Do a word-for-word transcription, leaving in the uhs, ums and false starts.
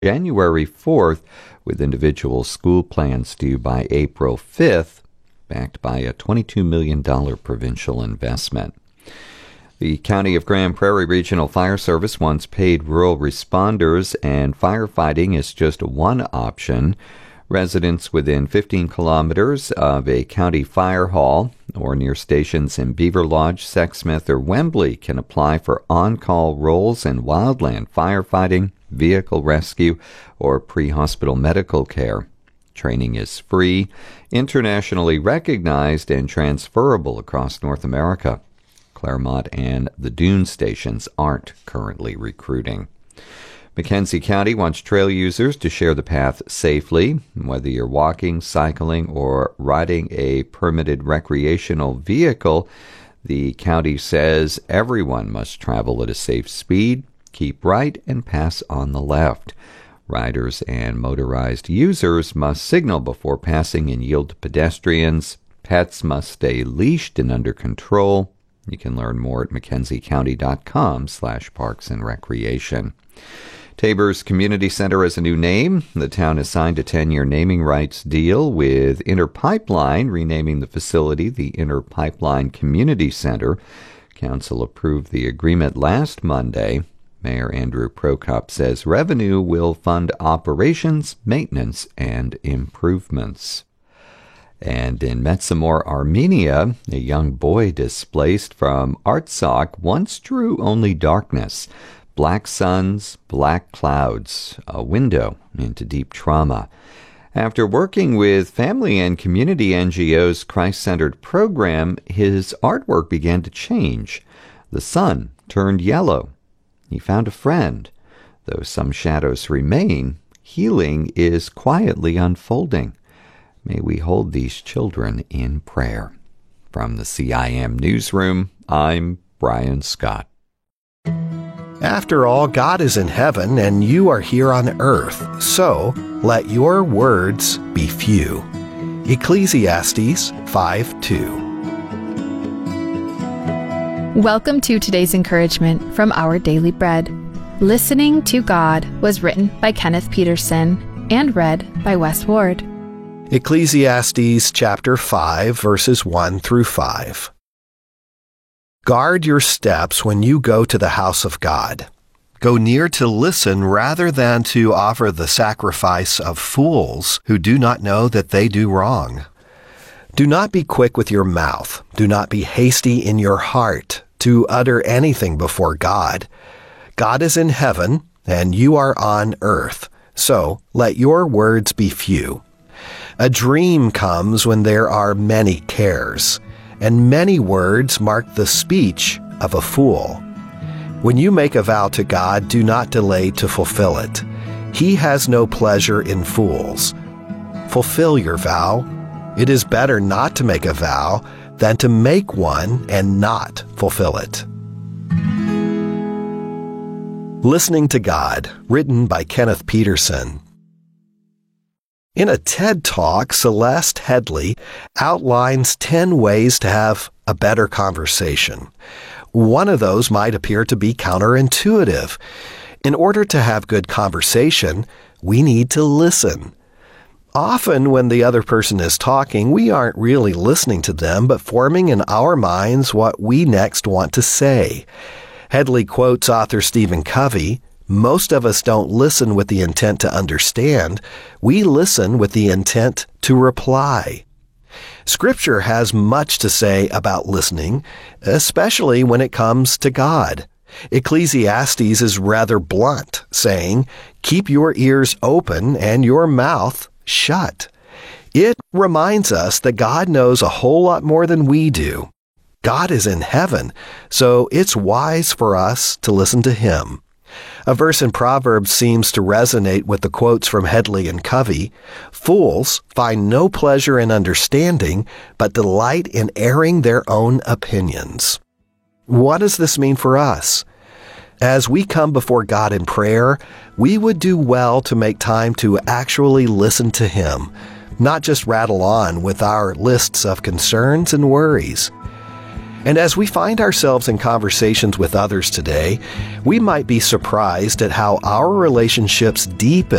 January fourth, with individual school plans due by April fifth, backed by a twenty-two million dollars provincial investment. The County of Grand Prairie Regional Fire Service wants paid rural responders, and firefighting is just one option. Residents within fifteen kilometers of a county fire hall or near stations in Beaver Lodge, Sexsmith, or Wembley can apply for on-call roles in wildland firefighting, vehicle rescue, or pre-hospital medical care. Training is free, internationally recognized, and transferable across North America. Claremont and the Dune stations aren't currently recruiting. Mackenzie County wants trail users to share the path safely, whether you're walking, cycling, or riding a permitted recreational vehicle. The county says everyone must travel at a safe speed, keep right, and pass on the left. Riders and motorized users must signal before passing and yield to pedestrians. Pets must stay leashed and under control. You can learn more at MackenzieCounty.com slash parks and recreation. Tabor's Community Center has a new name. The town has signed a ten-year naming rights deal with Inter Pipeline, renaming the facility the Inter Pipeline Community Center. Council approved the agreement last Monday. Mayor Andrew Prokop says revenue will fund operations, maintenance, and improvements. And in Metsamor, Armenia, a young boy displaced from Artsakh once drew only darkness. Black suns, black clouds, a window into deep trauma. After working with family and community N G O's Christ-centered program, his artwork began to change. The sun turned yellow. He found a friend. Though some shadows remain, healing is quietly unfolding. May we hold these children in prayer. From the C I M Newsroom, I'm Brian Scott. After all, God is in heaven and you are here on earth, so let your words be few. Ecclesiastes five two. Welcome to today's encouragement from Our Daily Bread. Listening to God was written by Kenneth Peterson and read by Wes Ward. Ecclesiastes chapter five, verses one through five. Guard your steps when you go to the house of God. Go near to listen rather than to offer the sacrifice of fools who do not know that they do wrong. Do not be quick with your mouth. Do not be hasty in your heart to utter anything before God. God is in heaven, and you are on earth, so let your words be few. A dream comes when there are many cares, and many words mark the speech of a fool. When you make a vow to God, do not delay to fulfill it. He has no pleasure in fools. Fulfill your vow. It is better not to make a vow than to make one and not fulfill it. Listening to God, written by Kenneth Peterson. In a TED Talk, Celeste Headley outlines ten ways to have a better conversation. One of those might appear to be counterintuitive. In order to have good conversation, we need to listen. Often when the other person is talking, we aren't really listening to them, but forming in our minds what we next want to say. Headley quotes author Stephen Covey, "Most of us don't listen with the intent to understand. We listen with the intent to reply." Scripture has much to say about listening, especially when it comes to God. Ecclesiastes is rather blunt, saying, "Keep your ears open and your mouth shut." It reminds us that God knows a whole lot more than we do. God is in heaven, so it's wise for us to listen to Him. A verse in Proverbs seems to resonate with the quotes from Headley and Covey. "Fools find no pleasure in understanding, but delight in airing their own opinions." What does this mean for us? As we come before God in prayer, we would do well to make time to actually listen to Him, not just rattle on with our lists of concerns and worries. And as we find ourselves in conversations with others today, we might be surprised at how our relationships deepen